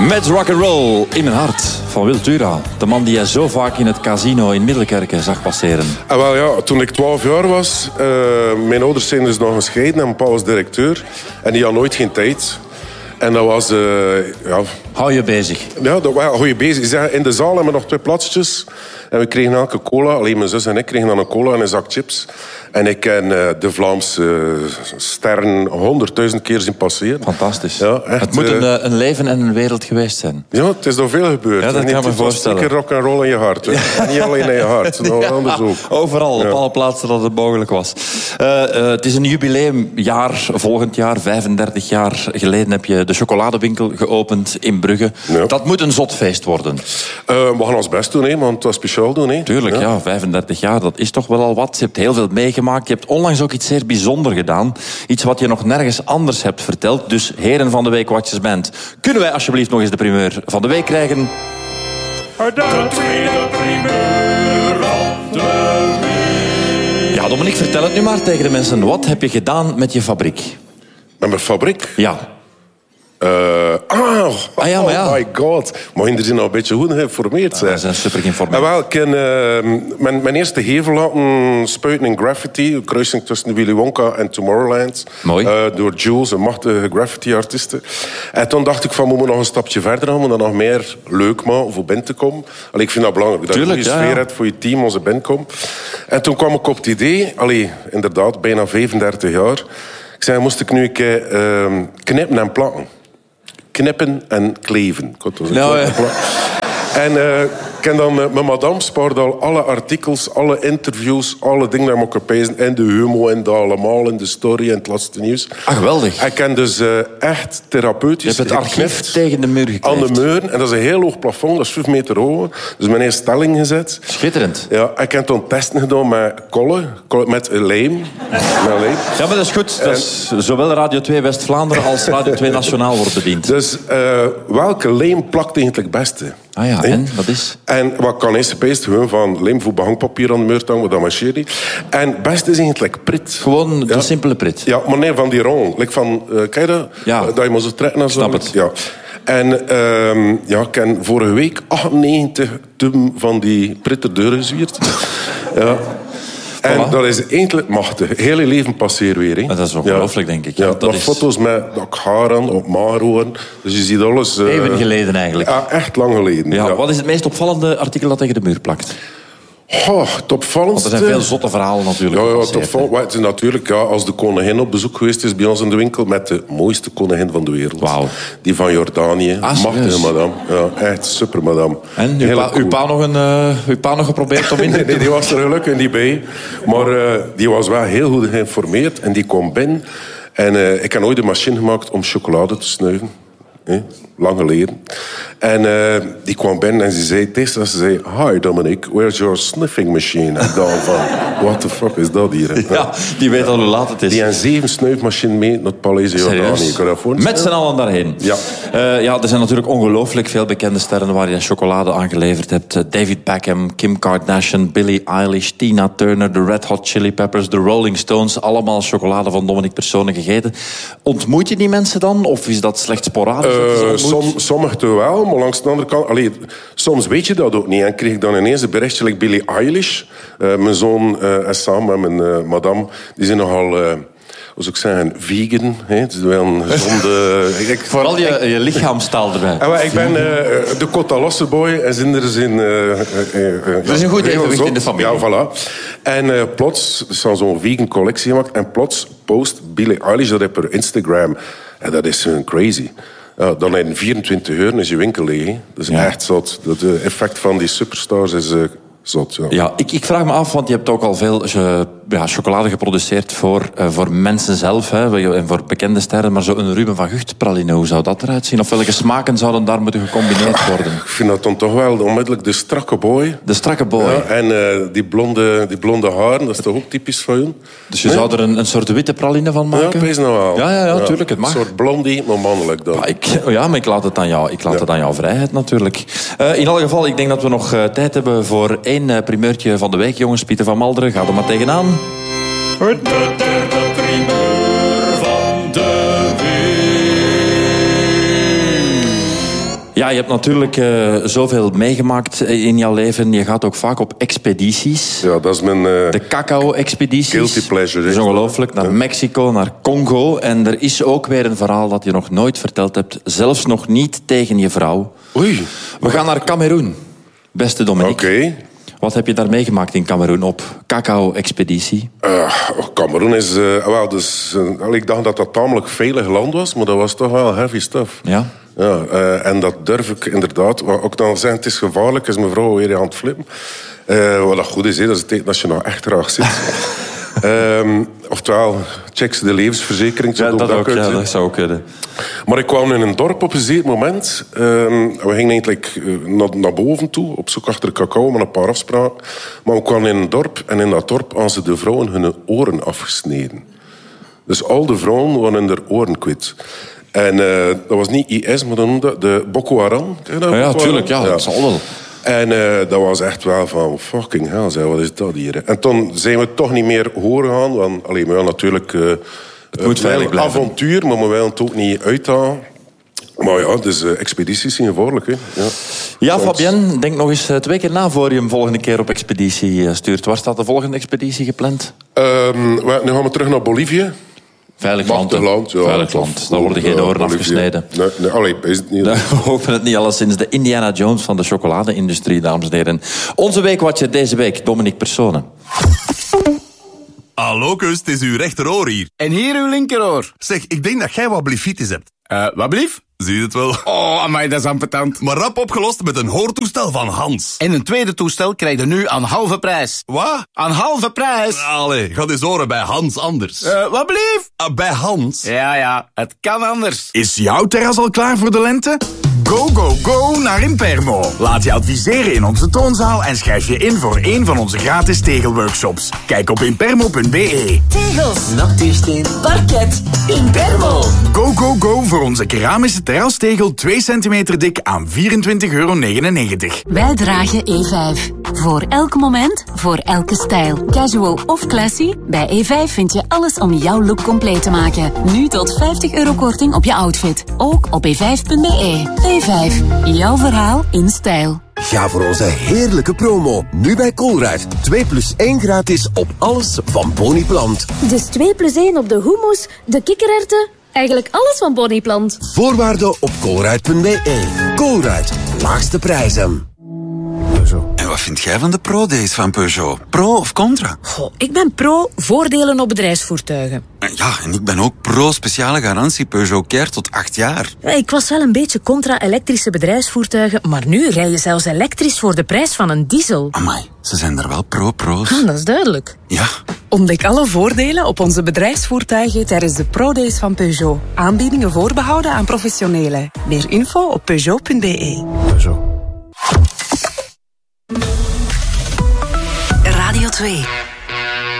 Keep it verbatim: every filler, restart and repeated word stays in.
Met rock'n'roll in mijn hart van Wil Tura. De man die jij zo vaak in het casino in Middelkerken zag passeren. Ah, wel ja, toen ik twaalf jaar was, uh, mijn ouders zijn dus nog gescheiden en mijn pa was directeur. En die had nooit geen tijd. En dat was... Uh, ja, hou je bezig? Ja, dat, ja, hou je bezig. Ze zeggen, in de zaal hebben we nog twee plaatsjes. En we kregen elke cola. Alleen mijn zus en ik kregen dan een cola en een zak chips. En ik ken uh, de Vlaamse uh, sterren honderdduizend keer zien passeren. Fantastisch. Ja, echt, het moet een, uh, een leven en een wereld geweest zijn. Ja, het is nog veel gebeurd. Ja, dat kan me voorstellen. Zeker rock and roll in je hart. Ja. Niet alleen in je hart, nog ja, anders ook. Overal, ja. op alle plaatsen dat het mogelijk was. Uh, uh, het is een jubileumjaar, volgend jaar, vijfendertig jaar geleden heb je de chocoladewinkel geopend in Brugge. Ja. Dat moet een zotfeest worden. Uh, we gaan ons best doen, hè, want het was speciaal doen. Hè. Tuurlijk, ja. ja, vijfendertig jaar, dat is toch wel al wat. Je hebt heel veel meegemaakt. Je hebt onlangs ook iets zeer bijzonder gedaan. Iets wat je nog nergens anders hebt verteld. Dus heren van de Week Watches Band, kunnen wij alsjeblieft nog eens de primeur van de week krijgen? Dat is de primeur van de week. Ja, Dominique, vertel het nu maar tegen de mensen. Wat heb je gedaan met je fabriek? Met mijn fabriek? Ja. Uh, ah, ah ja, maar ja. Oh my god. Maar je zijn al een beetje goed geïnformeerd zijn. Ja, ze zijn super geïnformeerd. Uh, wel, ik ken, uh, mijn, mijn eerste gevel laten spuiten in graffiti. Een kruising tussen Willy Wonka en Tomorrowland. Mooi. Uh, door Jules, een machtige graffiti-artiste. En toen dacht ik van, moeten we nog een stapje verder gaan. We moeten nog meer leuk maken voor binnen te komen. Allee, ik vind dat belangrijk. Dat Tuurlijk, je een ja, sfeer ja. hebt voor je team als ze binnenkomt. En toen kwam ik op het idee, allee, inderdaad, bijna vijfendertig jaar. Ik zei, moest ik nu een keer uh, knippen en plakken. Knippen en kleven. Nou, ja. En uh, ik heb dan uh, met madame spaarde al alle artikels, alle interviews, alle dingen naar elkaar pijzen. En de humo en de allemaal, en de story en het laatste nieuws. Ah, geweldig. En ik heb dus uh, echt therapeutisch Je hebt het archief geknipt tegen de muur gekleefd. aan de muur. En dat is een heel hoog plafond, dat is vijf meter hoog. Dus mijn eerste stelling gezet. Schitterend. Ja, ik heb toen testen gedaan met kolen, met lijm. Met lijm. Ja, maar dat is goed. Dat is, zowel Radio twee West-Vlaanderen als Radio twee Nationaal wordt bediend. Dus uh, welke lijm plakt eigenlijk het beste? Ah ja, nee? en? Wat is? En wat kan is gepeest? Gewoon van lijm voor behangpapier aan de muur hangen, dat marcheert niet. En het beste is eigenlijk prit. Gewoon de ja. simpele prit. Ja, maar nee, van die rond. Like van, uh, kijk dat? Ja. Uh, dat je maar zo trekken en zo. Snap het. Ja. En uh, ja, ik heb vorige week achtennegentig tub van die pritter deuren gezwierd. ja. En Voilà. dat is eindelijk machtig. Heel je leven passeert weer. Hè. Dat is ongelooflijk, ja. denk ik. Ja, ja, dat dat is... foto's met dat ik haar aan, op maroen. Dus je ziet alles... Uh... Even geleden eigenlijk. Ja, echt lang geleden. Ja, ja. Wat is het meest opvallende artikel dat tegen de muur plakt? Oh, het opvallendste... Want er zijn veel zotte verhalen natuurlijk. Ja, ja, gepasseerd, het, opvall... het is natuurlijk, ja, als de koningin op bezoek geweest is bij ons in de winkel met de mooiste koningin van de wereld. Wauw. Die van Jordanië. Ah, machtige madame. Ja, echt super madame. En uw pa, cool. uw, pa nog een, uh, uw pa nog geprobeerd om in te nee, nee, die was er gelukkig niet bij. Maar uh, die was wel heel goed geïnformeerd. En die kwam binnen. En uh, ik heb ooit een machine gemaakt om chocolade te snuiven. Eh, lang geleden. En uh, die kwam binnen en ze zei Tessa, ze zei, hi Dominic, where's your sniffing machine? En dan van, what the fuck is dat hier? Ja, die weet al hoe laat het is. Die hebben zeven snuifmachines mee naar het Paleis in Jordanië. Kan je dat voorstellen? Met z'n allen daarheen. Ja. Uh, ja, er zijn natuurlijk ongelooflijk veel bekende sterren waar je chocolade aan geleverd hebt. Uh, David Beckham, Kim Kardashian, Billie Eilish, Tina Turner, de Red Hot Chili Peppers, de Rolling Stones. Allemaal chocolade van Dominic Persone gegeten. Ontmoet je die mensen dan? Of is dat slechts sporadisch? Uh, som, sommige toch wel, maar langs de andere kant... Allee, soms weet je dat ook niet. En kreeg ik dan ineens een berichtje like Billie Eilish. Uh, mijn zoon uh, en samen met mijn uh, madame, die zijn nogal... Uh, hoe zou ik zeggen, vegan. Hè? Het is wel een gezonde... ik, Vooral je, je lichaamstaal erbij. En, ik ben uh, de Cotalosserboy en zijn er zijn... Uh, uh, uh, dat is een goed evenwicht in de familie. Ja, voilà. En uh, plots, er is zo'n vegan collectie gemaakt. En plots post Billie Eilish dat op haar Instagram. En dat is uh, crazy. Ja, dan in vierentwintig uur is je winkel leeg. Dat is ja. echt zot. Het effect van die superstars is uh, zot. Ja, ja ik, ik vraag me af, want je hebt ook al veel uh, ja, chocolade geproduceerd voor, uh, voor mensen zelf. Hè, en voor bekende sterren. Maar zo'n Ruben van Gucht praline, hoe zou dat eruit zien? Of welke smaken zouden daar moeten gecombineerd worden? Ik vind dat dan toch wel onmiddellijk de strakke boy. De strakke boy. Ja, en uh, die, blonde, die blonde haren, dat is toch ook typisch van jou? Dus je nee? zou er een, een soort witte praline van maken? Ja, wees nou wel. Ja, ja, ja, tuurlijk, het mag. Een soort blondie, maar mannelijk dan. Ja, ik, ja maar ik laat het aan jou, ik laat ja. het aan jouw vrijheid natuurlijk. Uh, in alle geval, ik denk dat we nog uh, tijd hebben voor één uh, primeurtje van de week. Jongens, Pieter van Malderen, ga er maar tegenaan. De derde primeur van de week. Ja, Ja, je hebt natuurlijk uh, zoveel meegemaakt in jouw leven. Je gaat ook vaak op expedities. Ja, dat is mijn... Uh, de cacao-expedities. Guilty pleasure. Dat is ongelooflijk. Naar ja. Mexico, naar Congo. En er is ook weer een verhaal dat je nog nooit verteld hebt. Zelfs nog niet tegen je vrouw. Oei. We gaan naar Kameroen. Beste Dominique. Oké. Okay. Wat heb je daar meegemaakt in Kameroen op cacao-expeditie? Uh, Kameroen is... Uh, wel, dus, uh, ik dacht dat dat tamelijk veilig land was, maar dat was toch wel heavy stuff. Ja? Ja, uh, en dat durf ik inderdaad. Maar ook dan zeggen, het is gevaarlijk, is mevrouw weer aan het flippen. Uh, wat dat goed is, he, dat is het teken dat je nou echt graag zit. um, oftewel, check de levensverzekering. Ja, dat, dat, ook, ja, dat zou ook kunnen. Maar ik kwam in een dorp op een zeker moment. Um, we gingen eigenlijk uh, naar, naar boven toe, op zoek achter cacao, met een paar afspraken. Maar we kwamen in een dorp, en in dat dorp hadden ze de vrouwen hun oren afgesneden. Dus al de vrouwen waren hun oren kwijt. En uh, dat was niet I S, maar dan noemde dat de Boko Haram. Ken je dat? Ja, Boko tuurlijk, ja, ja, dat zal wel. En uh, dat was echt wel van, fucking hell, zeg, wat is dat hier? En toen zijn we toch niet meer horen gaan. Want, allee, maar ja, natuurlijk... Uh, het moet veilig blijven. Avontuur, maar we willen het ook niet uithalen. Maar ja, dus uh, expedities zijn gevaarlijk, hè. Ja, ja Fabienne, denk nog eens twee keer na voor je hem volgende keer op expeditie stuurt. Waar staat de volgende expeditie gepland? Um, nu gaan we terug naar Bolivie. Veilig land. land ja, Veilig land. Daar worden geen oren afgesneden. Nee, nee, allee, is het niet. We hopen het niet alleszins. De Indiana Jones van de chocolade-industrie, dames en heren. Onze weekwatcher deze week, Dominique Personen. Hallo, kus, het is uw rechteroor hier. En hier uw linkeroor. Zeg, ik denk dat jij wat blifitis hebt. Uh, wat blief? Zie je het wel? Oh, amai, dat is ambetant. Maar rap opgelost met een hoortoestel van Hans. En een tweede toestel krijg je nu aan halve prijs. Wat? Aan halve prijs. Allee, ga eens horen bij Hans anders. Uh, wat blief? Uh, bij Hans. Ja, ja, het kan anders. Is jouw terras al klaar voor de lente? Go, go, go naar Impermo. Laat je adviseren in onze toonzaal en schrijf je in voor een van onze gratis tegelworkshops. Kijk op impermo punt b e. Tegels, natuursteen, parket, Impermo. Go, go, go voor onze keramische terrastegel twee centimeter dik aan vierentwintig euro negenennegentig. Wij dragen E vijf. Voor elk moment, voor elke stijl. Casual of classy, bij E vijf vind je alles om jouw look compleet te maken. Nu tot vijftig euro korting op je outfit. Ook op e vijf punt b e. E vijf, jouw verhaal in stijl. Ga voor onze heerlijke promo. Nu bij Colruyt. twee plus één gratis op alles van Boniplant. Dus twee plus één op de hummus, de kikkererwten, eigenlijk alles van Boniplant. Voorwaarden op colruyt punt b e. Colruyt, laagste prijzen. En wat vind jij van de Pro-Days van Peugeot? Pro of contra? Goh, ik ben pro voordelen op bedrijfsvoertuigen. Ja, en ik ben ook pro speciale garantie Peugeot Care tot acht jaar. Ja, ik was wel een beetje contra elektrische bedrijfsvoertuigen, maar nu rij je zelfs elektrisch voor de prijs van een diesel. Amai, ze zijn er wel pro-pro's. Ah, dat is duidelijk. Ja. Ontdek alle voordelen op onze bedrijfsvoertuigen tijdens de Pro-Days van Peugeot. Aanbiedingen voorbehouden aan professionelen. Meer info op peugeot punt b e. Peugeot. Radio twee.